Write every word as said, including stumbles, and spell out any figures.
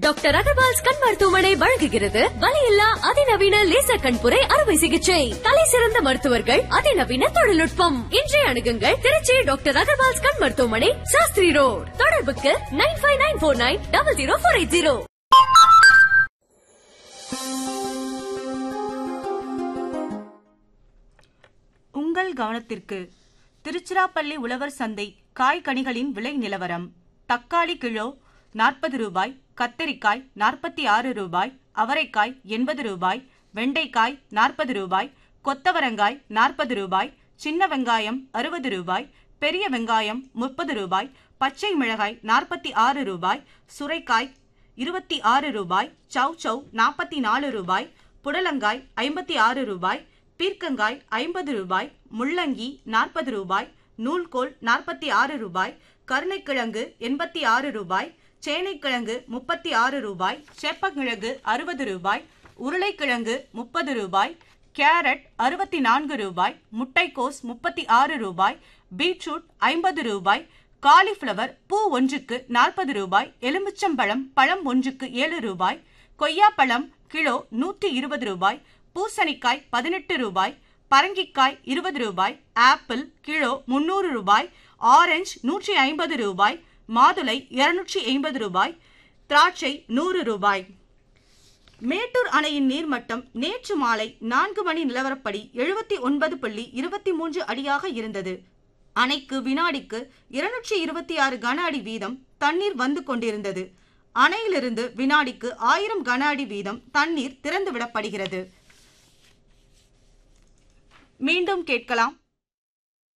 Doctor Agarwal's கண் மருத்துவமனை வழங்குகிறது வலியில்லா அதிநவீன லேசர் கண்புரை அறுவை சிகிச்சை. தலை சிறந்த மருத்துவர்கள், அதிநவீன தொழில்நுட்பம். இன்றைய அணுகுங்கள் திருச்சி டாக்டர் அகர்வால்ஸ் கண் மருத்துவமனை, சாஸ்திரி ரோட். தொடர்புக்கு nine five nine four nine double zero four eight zero. உங்கள் கவனத்திற்கு திருச்சிராப்பள்ளி உழவர் சந்தை காய்கனிகளின் விலை நிலவரம். தக்காளி கிலோ நாற்பது ரூபாய், கத்தரிக்காய் நாற்பத்தி ஆறு ரூபாய், அவரைக்காய் எண்பது ரூபாய், வெண்டைக்காய் நாற்பது ரூபாய், கொத்தவரங்காய் நாற்பது ரூபாய், சின்ன வெங்காயம் அறுபது ரூபாய், பெரிய வெங்காயம் முப்பது ரூபாய், பச்சை மிளகாய் நாற்பத்தி ஆறு ரூபாய், சுரைக்காய் இருபத்தி ஆறு ரூபாய், சவ் சவ் நாற்பத்தி நாலு ரூபாய், புடலங்காய் ஐம்பத்தி ஆறு ரூபாய், பீர்க்கங்காய் ஐம்பது ரூபாய், முள்ளங்கி நாற்பது ரூபாய், நூல்கோல் நாற்பத்தி ஆறு ரூபாய், கருணைக்கிழங்கு எண்பத்தி ஆறு ரூபாய், சேனைக்கிழங்கு முப்பத்தி ஆறு ரூபாய், சேப்பங்கிழங்கு அறுபது ரூபாய், உருளைக்கிழங்கு முப்பது ரூபாய், கேரட் அறுபத்தி நான்கு ரூபாய், முட்டைக்கோஸ் முப்பத்தி ஆறு ரூபாய், பீட்ரூட் ஐம்பது ரூபாய், காலிஃப்ளவர் பூ ஒன்றுக்கு நாற்பது ரூபாய், எலுமிச்சம்பழம் பழம் ஒன்றுக்கு ஏழு ரூபாய், கொய்யாப்பழம் கிலோ நூற்றி இருபது ரூபாய், பூசணிக்காய் பதினெட்டு ரூபாய், பரங்கிக்காய் இருபது ரூபாய், ஆப்பிள் கிலோ முன்னூறு ரூபாய், ஆரஞ்சு நூற்றி ஐம்பது ரூபாய், மாதுளை இருநூற்றி ஐம்பது ரூபாய், திராட்சை நூறு ரூபாய். மேட்டூர் அணையின் நீர்மட்டம் நேற்று மாலை நான்கு மணி நிலவரப்படி எழுபத்தி ஒன்பது புள்ளி இருபத்தி மூன்று அடியாக இருந்தது. அணைக்கு வினாடிக்கு இருநூற்றி இருபத்தி ஆறு கன அடி வீதம் தண்ணீர் வந்து கொண்டிருந்தது. அணையிலிருந்து வினாடிக்கு ஆயிரம் கன அடி வீதம் தண்ணீர் திறந்துவிடப்படுகிறது. மீண்டும் கேட்கலாம்.